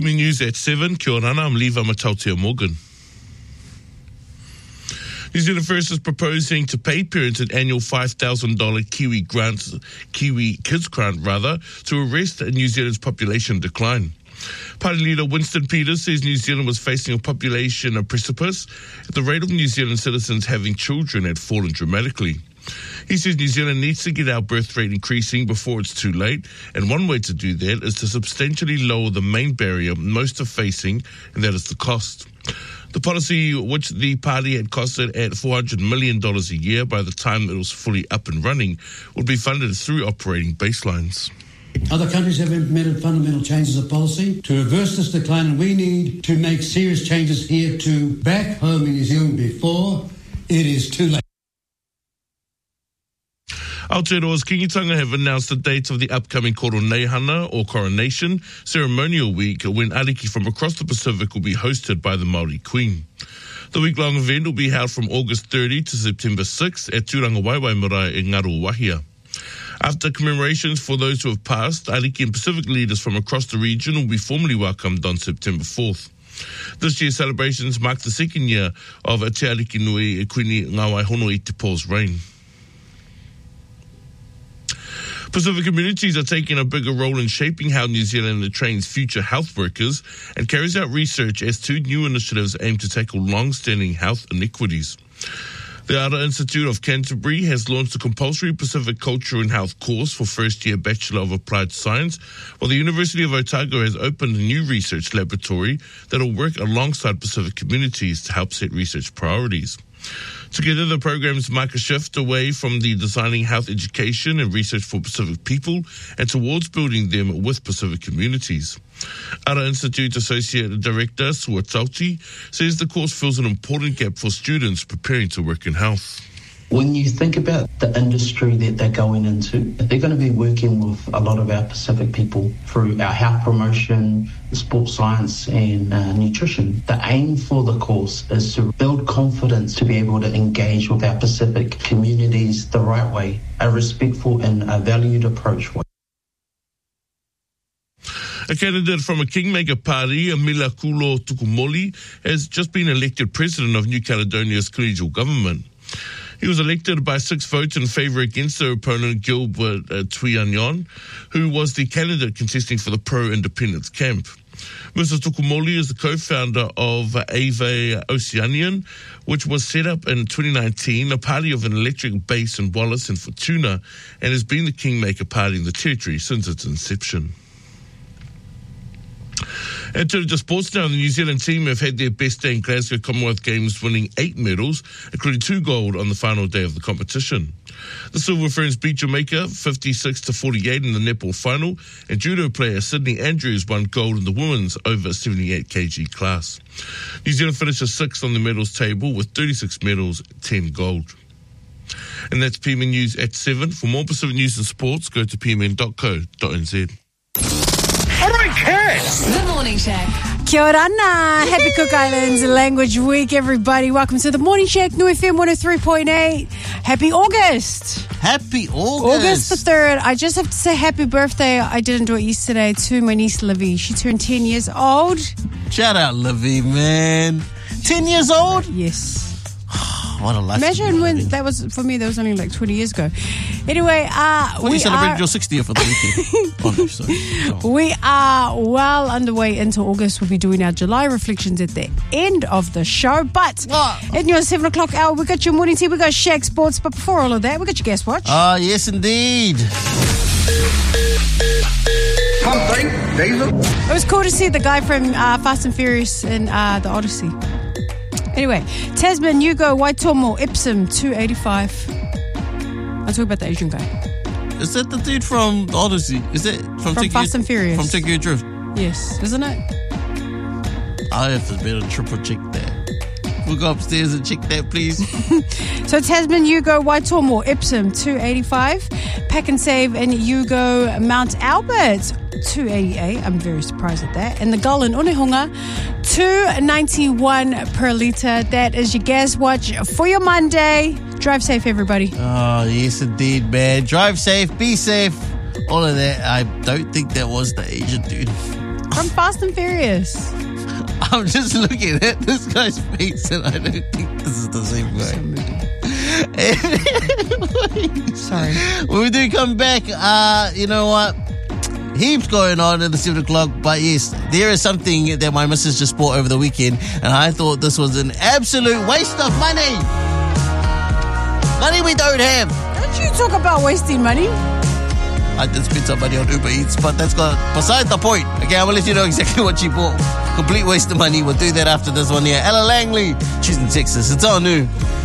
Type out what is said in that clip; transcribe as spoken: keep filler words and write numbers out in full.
M News at seven. Kia ora, I'm Leva Matautia Morgan. New Zealand First is proposing to pay parents an annual five thousand dollars Kiwi grant, Kiwi Kids Grant rather, to arrest New Zealand's population decline. Party leader Winston Peters says New Zealand was facing a population precipice. The rate of New Zealand citizens having children had fallen dramatically. He says New Zealand needs to get our birth rate increasing before it's too late, and one way to do that is to substantially lower the main barrier most are facing, and that is the cost. The policy, which the party had costed at four hundred million dollars a year by the time it was fully up and running, would be funded through operating baselines. Other countries have implemented fundamental changes of policy to reverse this decline, and we need to make serious changes here too, back home in New Zealand before it is too late. Aotearoa's Kingitanga have announced the date of the upcoming Koroneihana or Coronation Ceremonial Week, when ariki from across the Pacific will be hosted by the Māori Queen. The week-long event will be held from August thirtieth to September sixth at Tūranga Waiwai Marae in Ngaruawahia. After commemorations for those who have passed, ariki and Pacific leaders from across the region will be formally welcomed on September fourth. This year's celebrations mark the second year of Te Ariki Nui e Kuini Ngā Waihono i Te Pō's reign. Pacific communities are taking a bigger role in shaping how New Zealand trains future health workers and carries out research as two new initiatives aim to tackle long-standing health inequities. The Ara Institute of Canterbury has launched a compulsory Pacific Culture and Health course for first-year Bachelor of Applied Science, while the University of Otago has opened a new research laboratory that will work alongside Pacific communities to help set research priorities. Together, the programs mark a shift away from the designing health education and research for Pacific people and towards building them with Pacific communities. Ara Institute Associate Director Sua Tauti says the course fills an important gap for students preparing to work in health. When you think about the industry that they're going into, they're going to be working with a lot of our Pacific people through our health promotion, sports science and uh, nutrition. The aim for the course is to build confidence to be able to engage with our Pacific communities the right way, a respectful and a valued approach way. A candidate from a Kingmaker party, Amila Kulo Tukumoli, has just been elected president of New Caledonia's collegial government. He was elected by six votes in favour against their opponent, Gilbert uh, Tuianyon, who was the candidate contesting for the pro-independence camp. Mister Tukumoli is the co-founder of uh, Ave Oceanian, which was set up in twenty nineteen, a party of an electric base in Wallace and Fortuna, and has been the Kingmaker party in the territory since its inception. And to the sports now, the New Zealand team have had their best day in Glasgow Commonwealth Games, winning eight medals, including two gold on the final day of the competition. The Silver Ferns beat Jamaica fifty-six to forty-eight in the netball final, and judo player Sydney Andrews won gold in the women's over seventy-eight kilogram class. New Zealand finishes sixth on the medals table with thirty-six medals, ten gold. And that's P M N News at seven. For more Pacific news and sports, go to p m n dot co dot n z. All right, kids! The Morning Shack. Kia ora ana. Happy Cook Islands Language Week, everybody. Welcome to the Morning Shack, New F M one oh three point eight. Happy August. Happy August. August the third. I just have to say happy birthday. I didn't do it yesterday to my niece Livy. She turned ten years old. Shout out Livy, man. ten years old? Yes. What a life. Imagine when that was, for me, that was only like twenty years ago. Anyway, uh, when we you celebrated are, your sixtieth for the weekend. Oh, no, sorry. Oh. We are well underway into August. We'll be doing our July reflections at the end of the show. But what? in your seven o'clock hour, we got your morning tea, we got Shag Sports. But before all of that, we got your Guess Watch. Ah, uh, yes, indeed. It was cool to see the guy from uh, Fast and Furious in uh, the Odyssey. Anyway, Tasman, Hugo, Waitomo, Epsom, two eighty-five. I'll talk about the Asian guy. Is that the dude from the Odyssey? Is that from, from Fast and Furious? From Tokyo Drift? Yes, isn't it? I have to better triple check that. We'll go upstairs and check that, please. So Tasman, Hugo, Waitomo, Epsom, two eighty-five. Pack and Save and Hugo, Mount Albert, two eighty-eight. I'm very surprised at that. And the Gull in Onehunga, two ninety-one per litre. That is your Gas Watch for your Monday. Drive safe, everybody. Oh, yes, indeed, man. Drive safe, be safe, all of that. I don't think that was the Asian dude. From Fast and Furious. I'm just looking at this guy's face and I don't think this is the same guy. Anyway, Sorry. when we do come back, uh, you know what? Heaps going on at the seven o'clock, but yes, there is something that my missus just bought over the weekend, and I thought this was an absolute waste of money. Money we don't have. Don't you talk about wasting money? I did spend some money on Uber Eats, but that's got beside the point. Okay, I will let you know exactly what she bought. Complete waste of money. We'll do that after this one here. Ella Langley, choosing Texas. It's all new.